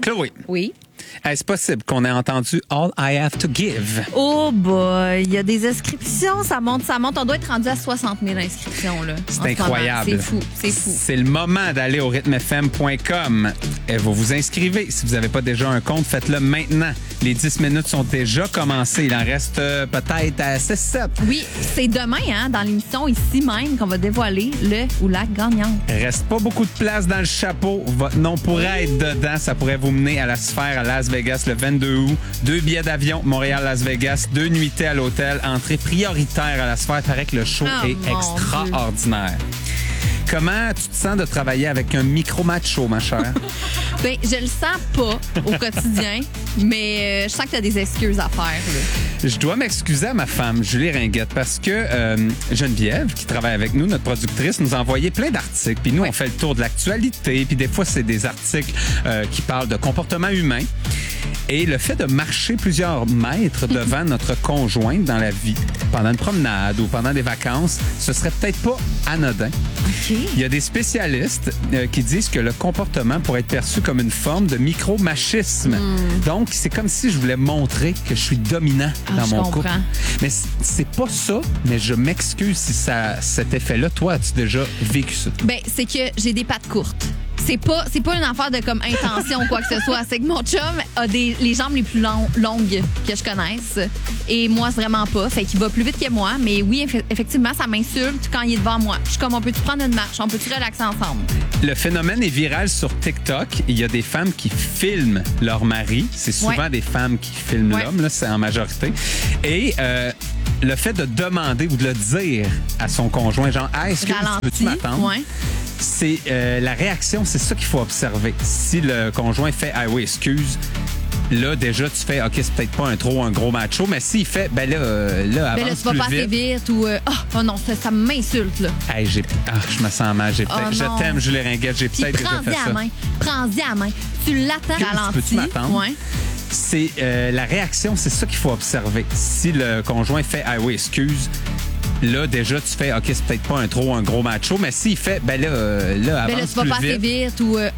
Chloé, Oui. est-ce possible qu'on ait entendu All I Have to Give? Oh boy, il y a des inscriptions, ça monte. On doit être rendu à 60 000 inscriptions, là. C'est en ce incroyable. moment. C'est fou. C'est le moment d'aller au rythmefm.com. Vous vous inscrivez. Si vous n'avez pas déjà un compte, faites-le maintenant. Les 10 minutes sont déjà commencées. Il en reste peut-être à 6-7. Oui, c'est demain, hein, dans l'émission ici même, qu'on va dévoiler le ou la gagnante. Reste pas beaucoup de place dans le chapeau. Votre nom pourrait être dedans. Ça pourrait vous mener à la Sphère à Las Vegas le 22 août. 2 billets d'avion Montréal-Las Vegas. 2 nuitées à l'hôtel. Entrée prioritaire à la Sphère. Paraît que le show est extraordinaire. Comment tu te sens de travailler avec un micro-macho, ma chère? Ben, je le sens pas au quotidien, mais je sens que tu as des excuses à faire, là. Je dois m'excuser à ma femme, Julie Ringuette, parce que Geneviève, qui travaille avec nous, notre productrice, nous a envoyé plein d'articles. Puis nous, on fait le tour de l'actualité. Puis des fois, c'est des articles qui parlent de comportement humain. Et le fait de marcher plusieurs mètres devant notre conjointe dans la vie, pendant une promenade ou pendant des vacances, ce serait peut-être pas anodin. OK. Il y a des spécialistes qui disent que le comportement pourrait être perçu comme une forme de micro-machisme. Donc, c'est comme si je voulais montrer que je suis dominant dans mon couple. Mais c'est pas ça, mais je m'excuse si cet effet-là, toi, as-tu déjà vécu ça? Ben, c'est que j'ai des pattes courtes. C'est pas une affaire de comme intention ou quoi que ce soit. C'est que mon chum a les jambes les plus longues que je connaisse. Et moi, c'est vraiment pas. Fait qu'il va plus vite que moi. Mais oui, effectivement, ça m'insulte quand il est devant moi. Je suis comme, on peut-tu prendre une marche? On peut-tu relaxer ensemble? Le phénomène est viral sur TikTok. Il y a des femmes qui filment leur mari. C'est souvent des femmes qui filment l'homme, là, c'est en majorité. Et le fait de demander ou de le dire à son conjoint, genre, hey, est-ce que peux-tu m'attendre? Ouais. C'est la réaction, c'est ça qu'il faut observer. Si le conjoint fait ah oui, excuse, là déjà tu fais OK, c'est peut-être pas un gros macho, mais s'il fait ben là avance tu vas plus pas assez vite ou oh non, ça m'insulte là. Hey, je me sens mal, je t'aime Julie Ringuette, j'ai peut-être déjà fait ça. Prends-y à la main. Tu l'attends ralenti. Peux-tu m'attendre? Ouais. C'est la réaction, c'est ça qu'il faut observer. Si le conjoint fait ah oui, excuse, là, déjà, tu fais OK, c'est peut-être pas un gros macho, mais s'il fait, ben là avance tu vas pas assez vite ou